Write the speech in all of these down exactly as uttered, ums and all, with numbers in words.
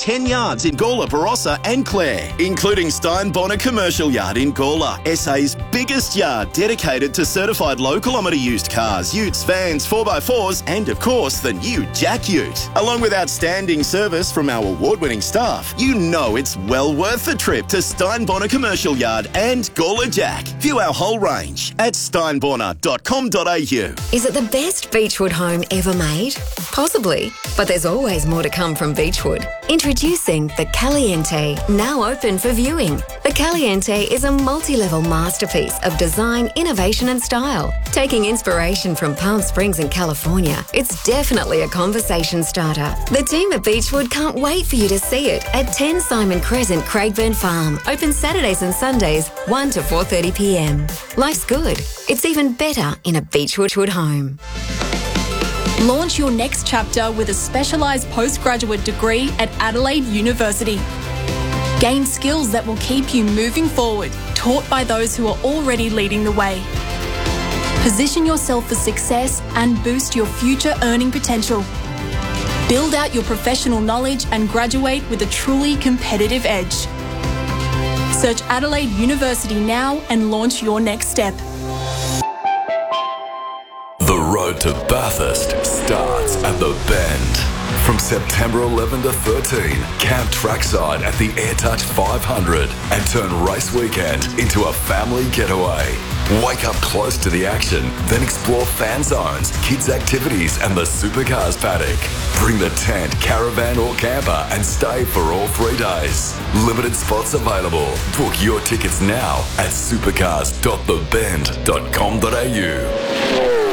ten yards in Gawler, Barossa and Clare, including Stein Bonner Commercial Yard in Gawler, S A's biggest yard dedicated to certified low-kilometre used cars, utes, vans, four by fours and, of course, the new Jack Ute. Along with outstanding service from our award-winning staff, you know it's well worth the trip to Stein Bonner Commercial Yard and Gawler Jack. View our whole range at stein bonner dot com dot a u. Is it the best Beechwood home ever made? Possibly, but there's always more to come from Beechwood. Introducing the Caliente, now open for viewing. The Caliente is a multi-level masterpiece of design, innovation and style. Taking inspiration from Palm Springs in California, it's definitely a conversation starter. The team at Beechwood can't wait for you to see it at ten Simon Crescent, Craigburn Farm. Open Saturdays and Sundays, one to four thirty p m. Life's good. It's even better in a Beechwood home. Launch your next chapter with a specialised postgraduate degree at Adelaide University. Gain skills that will keep you moving forward, taught by those who are already leading the way. Position yourself for success and boost your future earning potential. Build out your professional knowledge and graduate with a truly competitive edge. Search Adelaide University now and launch your next step. The road to Bathurst starts at the Bend. From September eleventh to thirteenth, camp trackside at the AirTouch five hundred and turn race weekend into a family getaway. Wake up close to the action, then explore fan zones, kids' activities and the supercars paddock. Bring the tent, caravan or camper and stay for all three days. Limited spots available. Book your tickets now at supercars dot the bend dot com dot a u.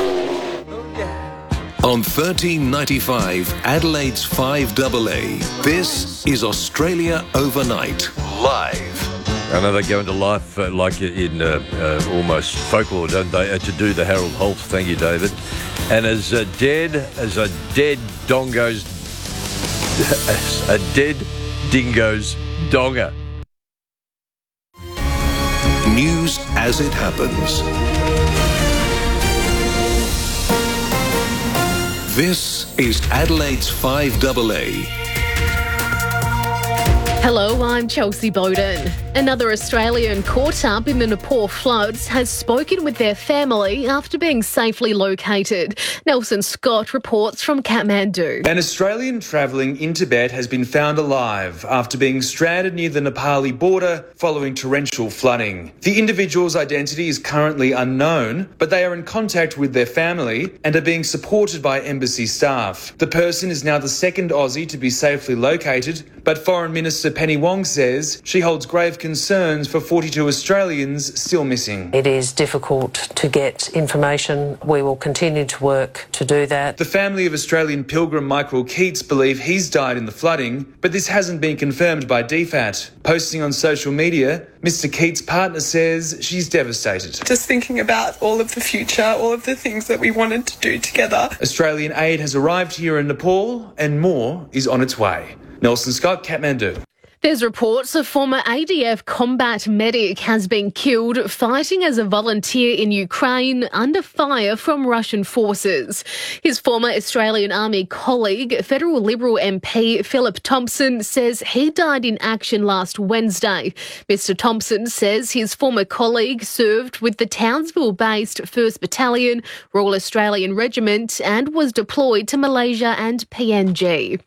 On thirteen ninety-five, Adelaide's five A A, this is Australia Overnight, live. I know they go into life uh, like in uh, uh, almost folklore, don't they, uh, to do the Harold Holt. Thank you, David. And as uh, dead as a dead dongo's, as a dead dingo's donga. News as it happens. This is Adelaide's five A A. Hello, I'm Chelsea Bowden. Another Australian caught up in the Nepal floods has spoken with their family after being safely located. Nelson Scott reports from Kathmandu. An Australian travelling in Tibet has been found alive after being stranded near the Nepali border following torrential flooding. The individual's identity is currently unknown, but they are in contact with their family and are being supported by embassy staff. The person is now the second Aussie to be safely located, but Foreign Minister Penny Wong says she holds grave concerns for forty-two Australians still missing. It is difficult to get information. We will continue to work to do that. The family of Australian pilgrim Michael Keats believe he's died in the flooding, but this hasn't been confirmed by D FAT. Posting on social media, Mister Keats' partner says she's devastated. Just thinking about all of the future, all of the things that we wanted to do together. Australian aid has arrived here in Nepal and more is on its way. Nelson Scott, Kathmandu. There's reports a former A D F combat medic has been killed fighting as a volunteer in Ukraine under fire from Russian forces. His former Australian Army colleague, Federal Liberal M P Philip Thompson, says he died in action last Wednesday. Mister Thompson says his former colleague served with the Townsville-based first Battalion, Royal Australian Regiment, and was deployed to Malaysia and P N G.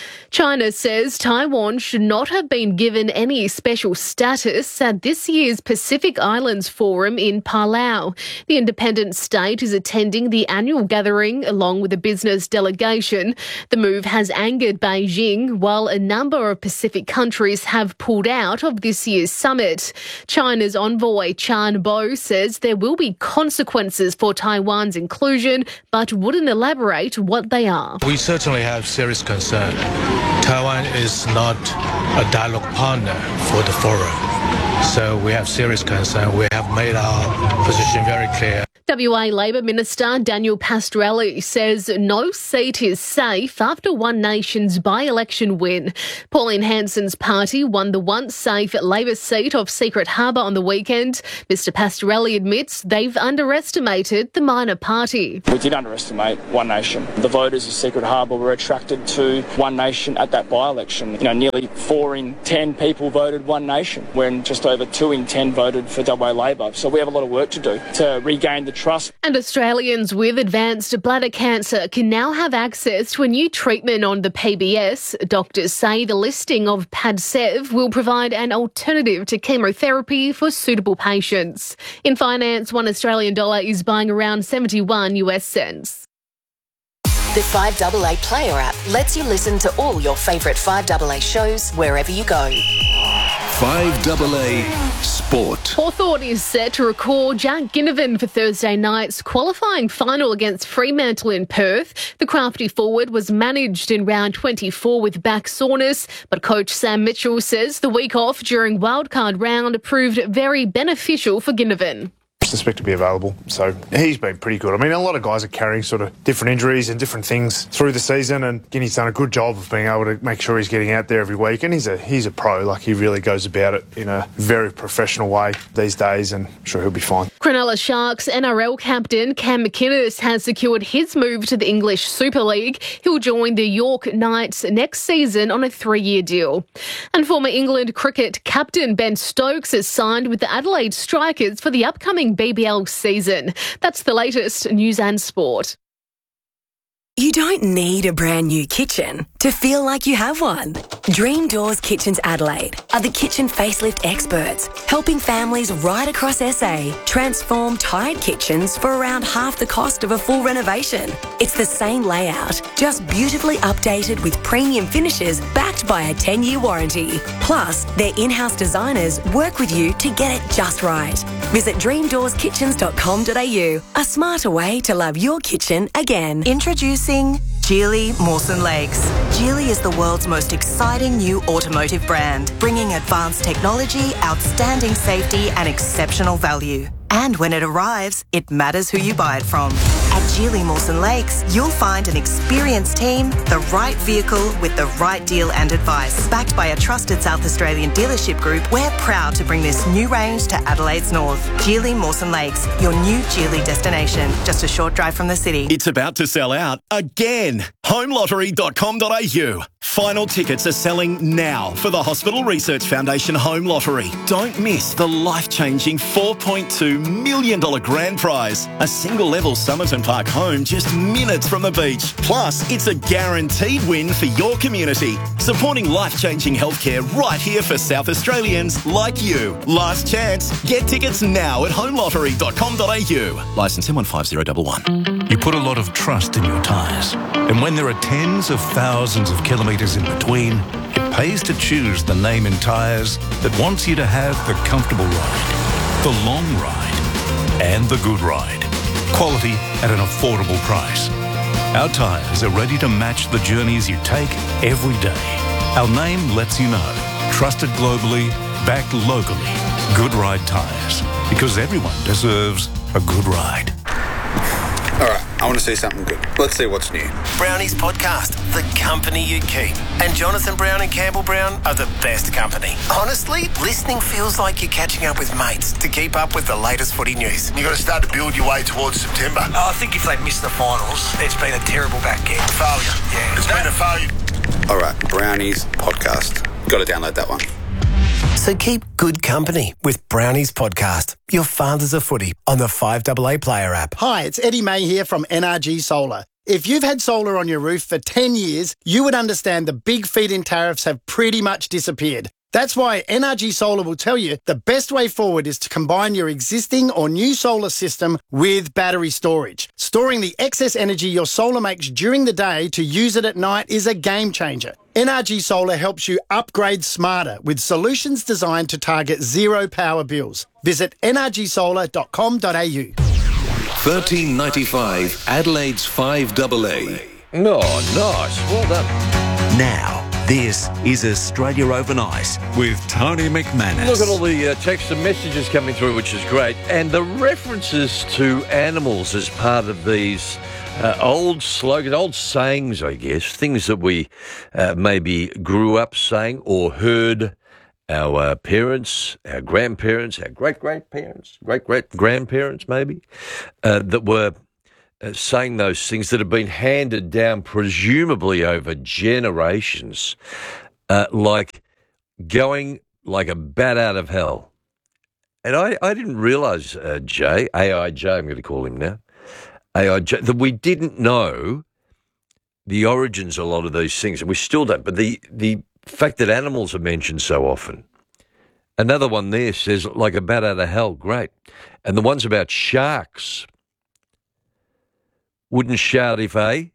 China says Taiwan should not have been given any special status at this year's Pacific Islands Forum in Palau. The independent state is attending the annual gathering along with a business delegation. The move has angered Beijing, while a number of Pacific countries have pulled out of this year's summit. China's envoy Chan Bo says there will be consequences for Taiwan's inclusion, but wouldn't elaborate what they are. We certainly have serious concern. Taiwan is not a dialogue partner for the forum, so we have serious concern. We have made our position very clear. W A Labor Minister Daniel Pastorelli says no seat is safe after One Nation's by-election win. Pauline Hanson's party won the once safe Labor seat of Secret Harbour on the weekend. Mister Pastorelli admits they've underestimated the minor party. We did underestimate One Nation. The voters of Secret Harbour were attracted to One Nation at that by-election. You know, nearly four in ten people voted One Nation, when just over two in ten voted for W A Labor. So we have a lot of work to do to regain the trust. And Australians with advanced bladder cancer can now have access to a new treatment on the P B S. Doctors say the listing of Padcev will provide an alternative to chemotherapy for suitable patients. In finance, one Australian dollar is buying around seventy-one US cents. The five A A Player app lets you listen to all your favourite five A A shows wherever you go. five A A Sport. Hawthorn is set to record Jack Ginnivan for Thursday night's qualifying final against Fremantle in Perth. The crafty forward was managed in round twenty-four with back soreness, but coach Sam Mitchell says the week off during wildcard round proved very beneficial for Ginnivan. Suspect to be available, so he's been pretty good. I mean, a lot of guys are carrying sort of different injuries and different things through the season, and Guinea's done a good job of being able to make sure he's getting out there every week, and he's a he's a pro. Like, he really goes about it in a very professional way these days, and I'm sure he'll be fine. Cronulla Sharks N R L captain Cam McInnes has secured his move to the English Super League. He'll join the York Knights next season on a three-year deal. And former England cricket captain Ben Stokes has signed with the Adelaide Strikers for the upcoming B B L season. That's the latest news and sport. You don't need a brand new kitchen to feel like you have one. Dream Doors Kitchens Adelaide are the kitchen facelift experts, helping families right across S A transform tired kitchens for around half the cost of a full renovation. It's the same layout, just beautifully updated with premium finishes backed by a ten-year warranty. Plus, their in-house designers work with you to get it just right. Visit dream doors kitchens dot com dot a u, a smarter way to love your kitchen again. Introducing Geely Mawson Lakes. Geely is the world's most exciting new automotive brand, bringing advanced technology, outstanding safety and exceptional value. And when it arrives, it matters who you buy it from. At Geely Mawson Lakes, you'll find an experienced team, the right vehicle with the right deal and advice. Backed by a trusted South Australian dealership group, we're proud to bring this new range to Adelaide's north. Geely Mawson Lakes, your new Geely destination, just a short drive from the city. It's about to sell out again. home lottery dot com dot a u. Final tickets are selling now for the Hospital Research Foundation Home Lottery. Don't miss the life-changing four point two million dollars grand prize. A single-level Somerton Park home just minutes from the beach. Plus, it's a guaranteed win for your community. Supporting life-changing healthcare right here for South Australians like you. Last chance. Get tickets now at home lottery dot com dot a u. Licence M one five zero one one. You put a lot of trust in your tyres. And when there are tens of thousands of kilometres in between, it pays to choose the name in tyres that wants you to have the comfortable ride, the long ride, and the good ride. Quality at an affordable price. Our tyres are ready to match the journeys you take every day. Our name lets you know. Trusted globally, backed locally. Good Ride Tyres. Because everyone deserves a good ride. All right, I want to see something good. Let's see what's new. Brownies Podcast, the company you keep. And Jonathan Brown and Campbell Brown are the best company. Honestly, listening feels like you're catching up with mates to keep up with the latest footy news. You've got to start to build your way towards September. Oh, I think if they miss the finals, it's been a terrible back end. Failure. Yeah. It's been a failure. All right, Brownies Podcast. Got to download that one. So keep good company with Brownies Podcast, your fathers of footy, on the five A A Player app. Hi, it's Eddie May here from N R G Solar. If you've had solar on your roof for ten years, you would understand the big feed-in tariffs have pretty much disappeared. That's why N R G Solar will tell you the best way forward is to combine your existing or new solar system with battery storage. Storing the excess energy your solar makes during the day to use it at night is a game changer. N R G Solar helps you upgrade smarter with solutions designed to target zero power bills. Visit n r g solar dot com dot a u. thirteen ninety-five Adelaide's five A A. Oh, nice. Well done. Now, This is Australia Overnight with Tony McManus. Look at all the uh, texts and messages coming through, which is great. And the references to animals as part of these uh, old slogans, old sayings, I guess, things that we uh, maybe grew up saying or heard our uh, parents, our grandparents, our great-grandparents, great-great-grandparents maybe, uh, that were uh, saying those things that have been handed down presumably over generations, uh, like going like a bat out of hell. And I, I didn't realise, uh, Jay, A I J, I'm going to call him now, A I J, that we didn't know the origins of a lot of these things, and we still don't. But the, the fact that animals are mentioned so often. Another one there says, like a bat out of hell, great. And the ones about sharks. Wouldn't shout if a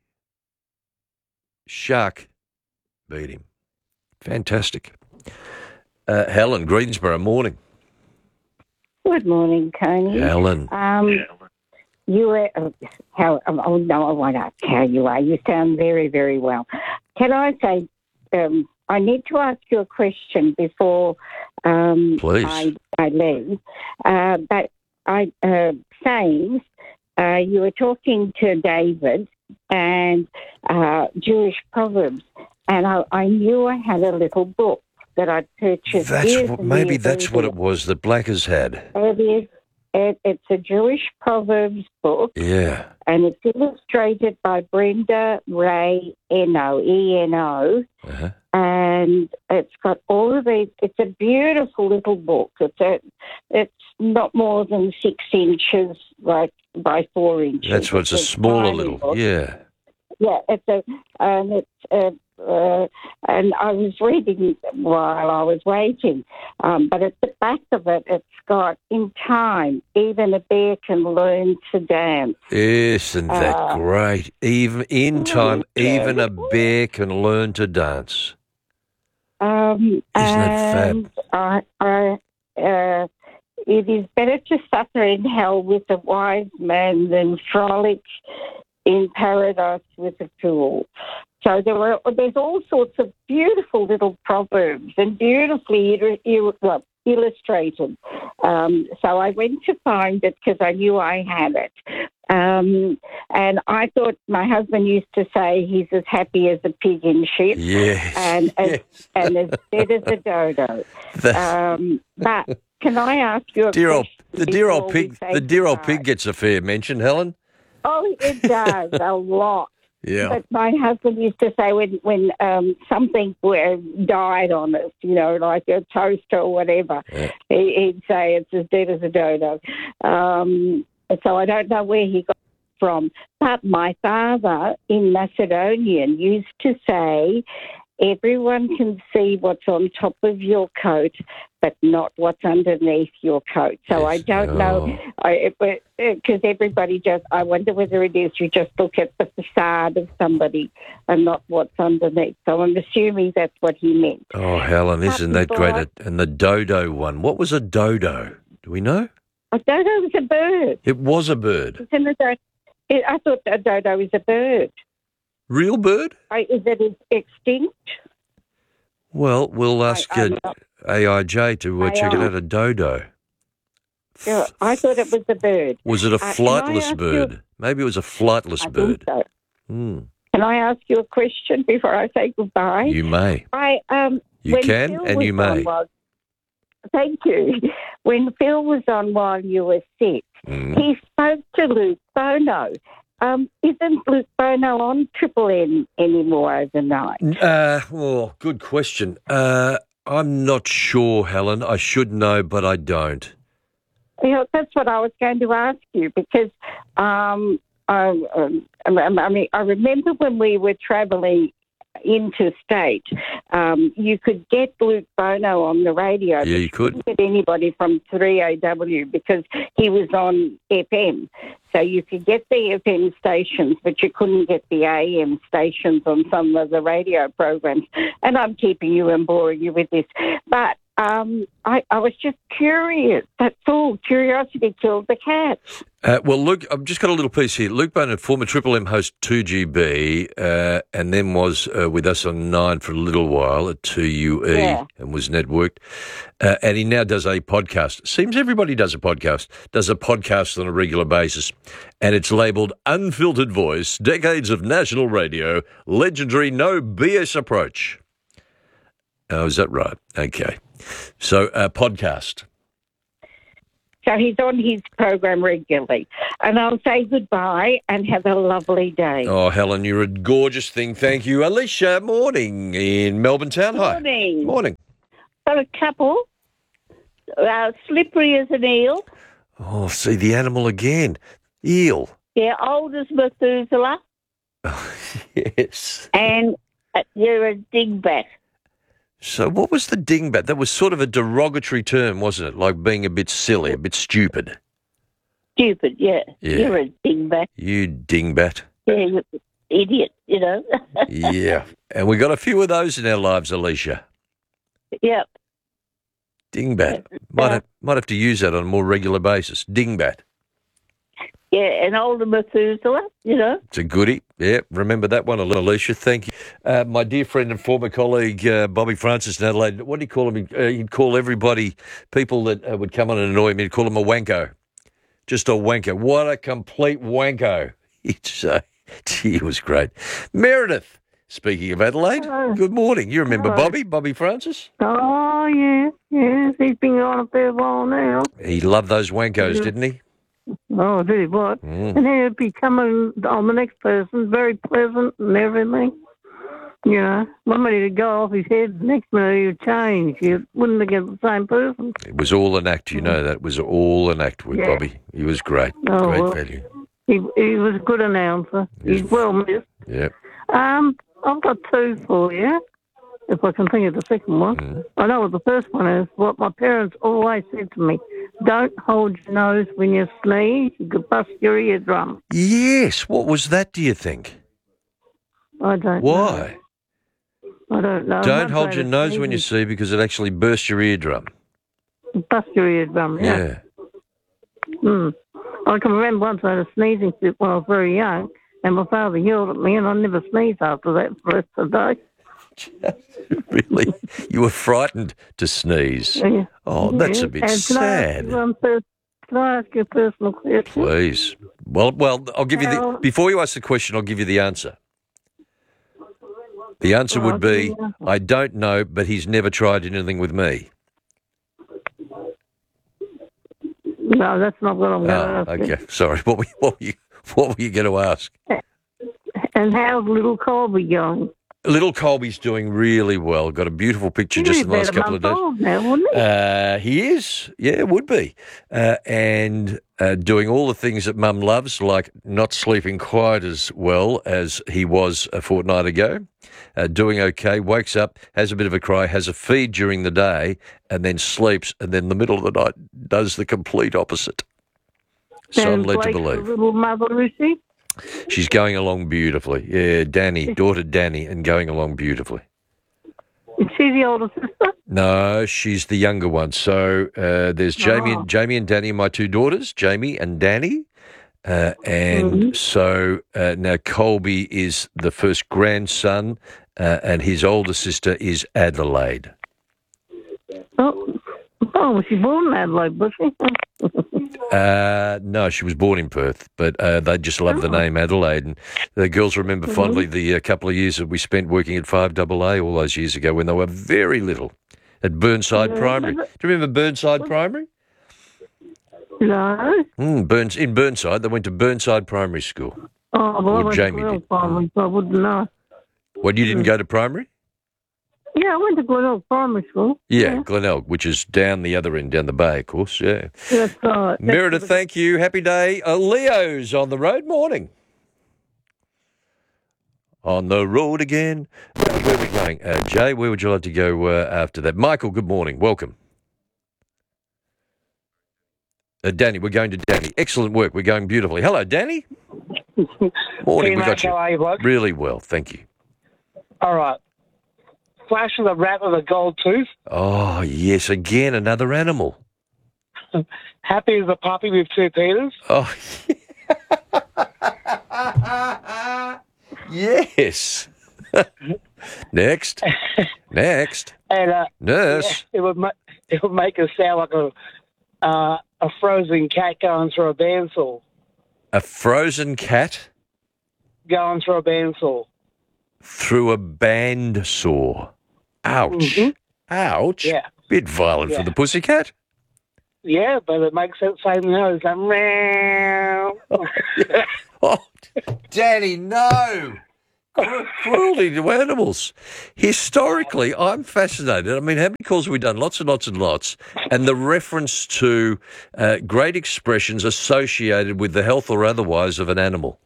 shark beat him. Fantastic. Uh, Helen, Greensboro, morning. Good morning, Tony. Helen. Um, you were, uh, how, oh no, I won't ask how you are. You sound very, very well. Can I say, um, I need to ask you a question before um, I, I leave. Uh, but I, uh, saying, uh, you were talking to David and uh, Jewish Proverbs, and I, I knew I had a little book that I'd purchased. That's years what, and maybe years that's what ago. it was that Blackers had. It is. It, it's a Jewish Proverbs book. Yeah. And it's illustrated by Brenda Ray Eno, E N O. Uh-huh. And it's got all of these. It's a beautiful little book. It's a, it's not more than six inches, like by four inches. That's what it's a smaller little, book. yeah. Yeah, it's a, and it's a, uh, and I was reading while I was waiting, um, but at the back of it, it's got, in time, even a bear can learn to dance. Isn't that Uh, great? Even in time, even a bear can learn to dance. Um, Isn't that fab? and I, I, uh, it is better to suffer in hell with a wise man than frolic in paradise with a fool. So there were, there's all sorts of beautiful little proverbs and beautifully il- il- well, illustrated. Um, so I went to find it because I knew I had it. Um, and I thought my husband used to say he's as happy as a pig in shit. Yes. And as, yes. and as dead as a dodo. Um, but can I ask you a Dear old, question? the dear old before we pig, say the dear old goodbye? pig gets a fair mention, Helen. Oh, it does, a lot. Yeah. But my husband used to say when, when um, something were died on us, you know, like a toaster or whatever, Yeah. he, he'd say it's as dead as a dodo. Um, so I don't know where he got it from. But my father in Macedonian used to say, everyone can see what's on top of your coat, but not what's underneath your coat. So I don't know, because everybody just, I wonder whether it is you just look at the facade of somebody and not what's underneath. So I'm assuming that's what he meant. Oh, Helen, isn't that great? And the dodo one. What was a dodo? Do we know? A dodo was a bird. It was a bird. It's in a do- it, I thought a dodo is a bird. Real bird? I, is it extinct? Well, we'll ask I- I'm uh, not- A I J to uh, check it A I. out. A dodo. Yeah, I thought it was a bird. Was it a Uh, can I flightless ask you- bird? Maybe it was a flightless I bird. think so. Hmm. Can I ask you a question before I say goodbye? You may. I um. You when can Phil and was you may. on while- thank you. When Phil was on while you were sick, Mm. he spoke to Luke Bono. Um, isn't Luke Bono on Triple N anymore overnight? Uh, oh, good question. Uh, I'm not sure, Helen. I should know, but I don't. You know, that's what I was going to ask you because um, I, um, I mean, I remember when we were travelling interstate, um, you could get Luke Bono on the radio. Yeah, but you could. couldn't get anybody from three A W because he was on F M. So you could get the F M stations, but you couldn't get the A M stations on some of the radio programs. And I'm keeping you and boring you with this. But um, I, I was just curious. That's all. Curiosity killed the cat. Uh, well, Luke, I've just got a little piece here. Luke Bonan, former Triple M host two G B, uh, and then was uh, with us on Nine for a little while at two U E Yeah. and was networked. Uh, and he now does a podcast. Seems everybody does a podcast, does a podcast on a regular basis. And it's labelled Unfiltered Voice, Decades of National Radio, Legendary No B S Approach. Oh, is that right? Okay. So, uh, podcast. So he's on his program regularly. And I'll say goodbye and have a lovely day. Oh, Helen, you're a gorgeous thing. Thank you. Alicia, morning in Melbourne Town. Hi. Morning. Morning. Got a couple. Uh, slippery as an eel. Oh, see the animal again. Eel. Yeah, old as Methuselah. Yes. And uh, you're a dingbat. So what was the dingbat? That was sort of a derogatory term, wasn't it? Like being a bit silly, a bit stupid. Stupid, yeah. Yeah. You're a dingbat. You dingbat. Yeah, you idiot, you know. Yeah. And we got a few of those in our lives, Alicia. Yep. Dingbat. Might have, might have to use that on a more regular basis. Dingbat. Yeah, and older Methuselah, you know. It's a goodie. Yeah, remember that one, Alicia. Thank you. Uh, my dear friend and former colleague, uh, Bobby Francis in Adelaide, what do you call him? He'd, uh, he'd call everybody, people that uh, would come on and annoy him, he'd call him a wanko. Just a wanko. What a complete wanko. He'd say, gee, it was great. Meredith, speaking of Adelaide, Hello. Good morning. You remember Hello. Bobby, Bobby Francis? Oh, yeah, yes. He's been on a fair while now. He loved those wankos, Yeah. didn't he? Oh, did he what? Mm. And he'd be coming on the next person, very pleasant and everything. You know, one minute he'd go off his head, the next minute he'd change. You wouldn't have got the same person. It was all an act, you know that. It was all an act with Yeah. Bobby. He was great. Oh, great well. value. He, he was a good announcer. He's well missed. Yeah. Um, I've got two for you, if I can think of the second one. Mm. I know what the first one is. What my parents always said to me: don't hold your nose when you sneeze. You could bust your eardrum. Yes. What was that, do you think? I don't. Why? Know. I don't know. Don't One hold day your the nose when you sneezing- see because it actually bursts your eardrum. Bust your eardrum. Yeah. Yeah. Hmm. I can remember once I had a sneezing fit when I was very young, and my father yelled at me, and I never sneezed after that for the rest of the day. Really? You were frightened to sneeze. Yeah. Oh, that's a Yeah. bit And can I ask sad. you one pers- Can I ask you a personal question? Please. Well, well, I'll give you the. Well- Before you ask the question, I'll give you the answer. The answer would be, I don't know, but he's never tried anything with me. No, that's not what I'm going to Oh, ask you. okay. Sorry. What were, you- what were you? What were you going to ask? And how's little Colby going? Little Colby's doing really well. Got a beautiful picture He's just in the about last a couple of month days. old now, wouldn't he? Uh, he is, yeah, it would be, uh, and uh, doing all the things that Mum loves, like not sleeping quite as well as he was a fortnight ago. Uh, doing okay, wakes up, has a bit of a cry, has a feed during the day, and then sleeps, and then in the middle of the night does the complete opposite. So I'm And led to Blake's believe. the little mother, is she? She's going along beautifully. Yeah, Danny, daughter Danny, and going along beautifully. Is she the older sister? No, she's the younger one. So uh, there's Jamie, Oh. and Jamie and Danny, my two daughters, Jamie and Danny. Uh, and Mm-hmm. so uh, now Colby is the first grandson, uh, and his older sister is Adelaide. Oh, oh was she born in Adelaide, was she? Uh, no, she was born in Perth, but uh, they just love the name Adelaide. And the girls remember fondly the uh, couple of years that we spent working at five A A all those years ago when they were very little at Burnside Yeah. Primary. Do you remember Burnside Primary? No. Mm, Burns in Burnside, they went to Burnside Primary School. Oh, well, I Or went Jamie to Glenelg did. Primary, so I wouldn't know. What, you didn't go to primary? Yeah, I went to Glenelg Primary School. Yeah, Glenelg, which is down the other end, down the bay, of course. Yeah. That's right. Meredith, thank you. Happy day. Uh, Leo's on the road. Morning. On the road again. Uh, where are we going? Uh, Jay, where would you like to go uh, after that? Michael, good morning. Welcome. Uh, Danny, we're going to Danny. Excellent work. We're going beautifully. Hello, Danny. Morning. Hey, we got mate, you. how are you, bloke? Really well. Thank you. All right. Flash is a rat with a gold tooth. Oh, yes, again, another animal. Happy is a puppy with two Peters. Oh, yes. Next. Next. And uh, Nurse. yeah, it would ma- it would make us sound like a uh, a frozen cat going through a bandsaw. A frozen cat Going through a bandsaw. through a bandsaw. Ouch. Mhm. Ouch. Yeah. Bit violent Yeah. for the pussycat. Yeah, but it makes that same noise. Like, meow. Oh, Danny, no. Cru- Cruelty to animals. Historically, I'm fascinated. I mean, how many calls have we done? Lots and lots and lots. And the reference to uh, great expressions associated with the health or otherwise of an animal.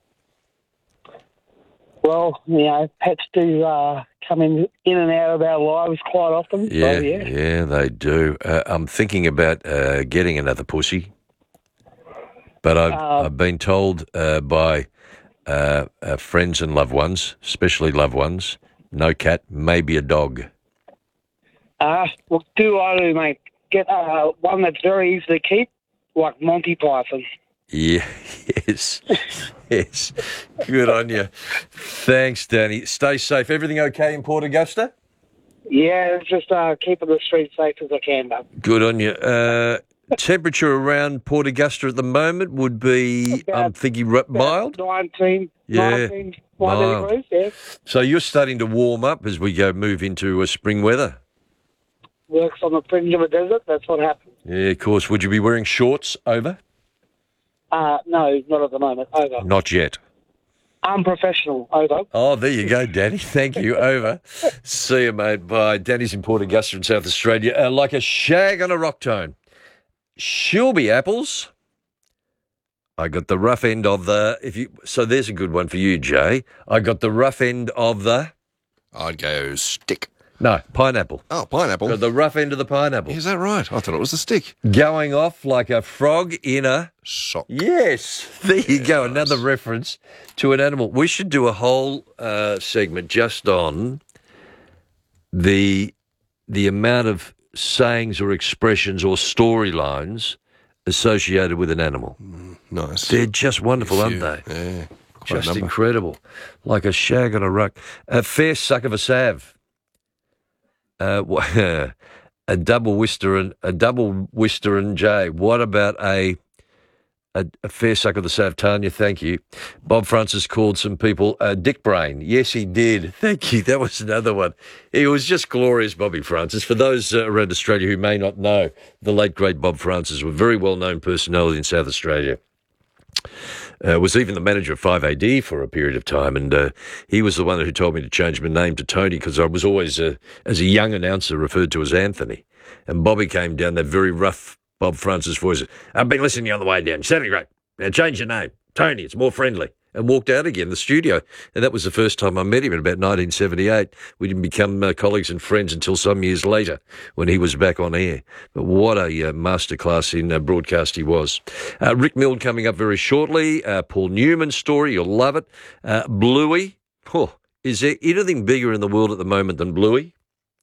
Well, you know, pets do uh, come in, in and out of our lives quite often. Yeah, So, yeah. yeah, they do. Uh, I'm thinking about uh, getting another pussy, but I've, Uh, I've been told uh, by uh, uh, friends and loved ones, especially loved ones, no cat, maybe a dog. Uh, well, do I do, mate? Get uh, one that's very easy to keep, like Monty Python. Yeah, yes, yes. Good on you. Thanks, Danny. Stay safe. Everything okay in Port Augusta? Yeah, it's just uh, keeping the streets safe as I can, though. Good on you. Uh, temperature around Port Augusta at the moment would be, I'm thinking, r- mild? nineteen, Yeah, nineteen, nineteen mild. degrees, yeah. So you're starting to warm up as we go move into uh, spring weather. Works on the fringe of a desert, that's what happens. Yeah, of course. Would you be wearing shorts over? Uh, no, not at the moment. Over. Not yet. Unprofessional. Over. Oh, there you go, Danny. Thank you. Over. See you, mate. Bye. Danny's in Port Augusta in South Australia. Uh, like a shag on a rock tone. Shilby apples. I got the rough end of the... If you So there's a good one for you, Jay. I got the rough end of the... I'd go stick. No, pineapple. Oh, pineapple. Got the rough end of the pineapple. Is that right? I thought it was the stick. Going off like a frog in a... Sock. Yes. There you go. Another reference to an animal. We should do a whole uh, segment just on the the amount of sayings or expressions or storylines associated with an animal. Mm, nice. They're just wonderful, aren't Few. they? Yeah. Quite a Just number. incredible. Like a shag on a ruck. A fair suck of a salve. Uh, wha- a double Worcester and a double Worcester and J. What about a, a a fair suck of the salve, Tanya? Thank you. Bob Francis called some people uh, dick brain. Yes, he did. Thank you. That was another one. He was just glorious, Bobby Francis. For those uh, around Australia who may not know, the late great Bob Francis was a very well known personality in South Australia. Uh, was even the manager of five A D for a period of time, and uh, he was the one who told me to change my name to Tony because I was always, uh, as a young announcer, referred to as Anthony. And Bobby came down, that very rough Bob Francis voice. I've been listening to you on the way down. Sounding great. Now change your name. Tony, it's more friendly. And walked out again, the studio. And that was the first time I met him in about nineteen seventy-eight. We didn't become uh, colleagues and friends until some years later when he was back on air. But what a uh, masterclass in uh, broadcast he was. Uh, Rick Milne coming up very shortly. Uh, Paul Newman's story, you'll love it. Uh, Bluey. Oh, is there anything bigger in the world at the moment than Bluey?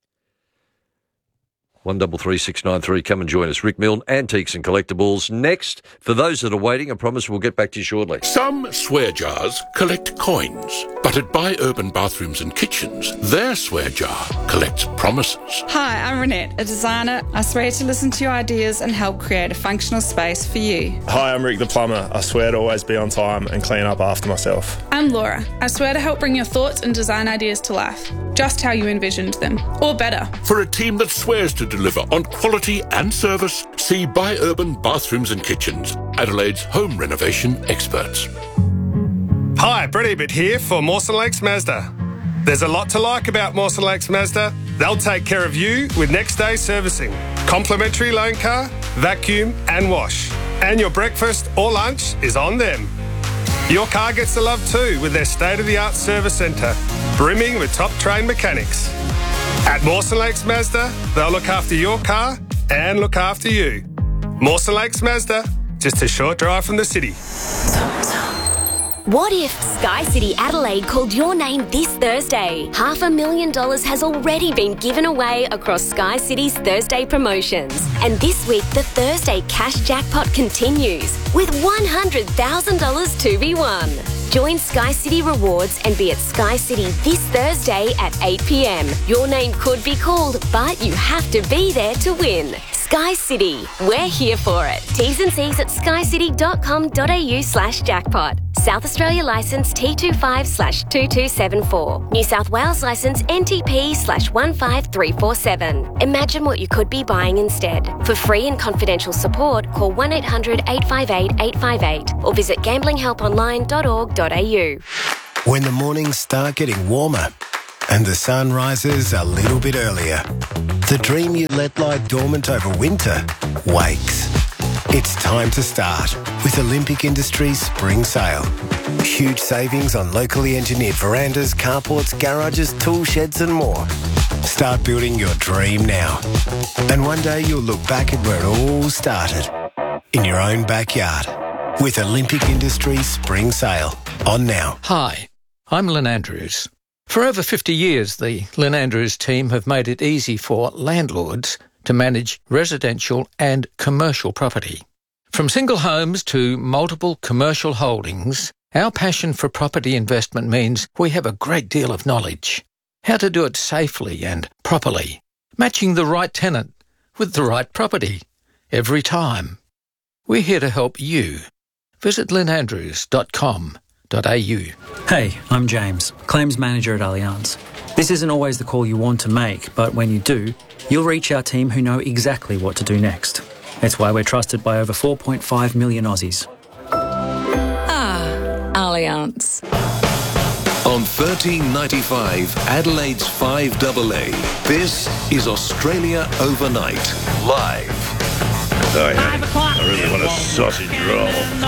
one double three six nine three. Come and join us. Rick Milne, Antiques and Collectibles. Next, for those that are waiting, I promise we'll get back to you shortly. Some swear jars collect coins, but at Buy Urban Bathrooms and Kitchens, their swear jar collects promises. Hi, I'm Renette, a designer. I swear to listen to your ideas and help create a functional space for you. Hi, I'm Rick the plumber. I swear to always be on time and clean up after myself. I'm Laura. I swear to help bring your thoughts and design ideas to life, just how you envisioned them, or better. For a team that swears to deliver on quality and service, see Buy Urban Bathrooms and Kitchens, Adelaide's home renovation experts. Hi, Brett Ebert here for Mawson Lakes Mazda. There's a lot to like about Mawson Lakes Mazda. They'll take care of you with next day servicing, complimentary loan car, vacuum and wash. And your breakfast or lunch is on them. Your car gets the love too with their state-of-the-art service centre, brimming with top-trained mechanics. At Mawson Lakes Mazda, they'll look after your car and look after you. Mawson Lakes Mazda, just a short drive from the city. What if Sky City Adelaide called your name this Thursday? Half a million dollars has already been given away across Sky City's Thursday promotions. And this week, the Thursday cash jackpot continues with one hundred thousand dollars to be won. Join Sky City Rewards and be at Sky City this Thursday at eight p m. Your name could be called, but you have to be there to win. Sky City, we're here for it. T's and C's at skycity.com.au slash jackpot. South Australia licence T twenty-five slash two two seven four. New South Wales licence N T P slash one five three four seven. Imagine what you could be buying instead. For free and confidential support, call one eight hundred eight five eight eight five eight or visit gambling help online dot org dot a u. When the mornings start getting warmer and the sun rises a little bit earlier, the dream you let lie dormant over winter wakes. It's time to start with Olympic Industries Spring Sale. Huge savings on locally engineered verandas, carports, garages, tool sheds and more. Start building your dream now. And one day you'll look back at where it all started, in your own backyard, with Olympic Industries Spring Sale. On now. Hi, I'm Lynn Andrews. For over fifty years, the Lynn Andrews team have made it easy for landlords to manage residential and commercial property. From single homes to multiple commercial holdings, our passion for property investment means we have a great deal of knowledge. How to do it safely and properly, matching the right tenant with the right property every time. We're here to help you. Visit lynn andrews dot com dot a u. Hey, I'm James, Claims Manager at Allianz. This isn't always the call you want to make, but when you do, you'll reach our team who know exactly what to do next. That's why we're trusted by over four point five million Aussies. Ah, Allianz. On thirteen ninety-five, Adelaide's five double A, this is Australia Overnight, live. Oh, yeah. I really want a sausage roll.